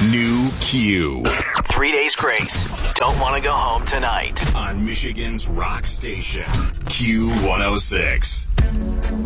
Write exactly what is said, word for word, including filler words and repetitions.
New Q. Three days grace. Don't want to go home tonight. On Michigan's rock station, Q one oh six.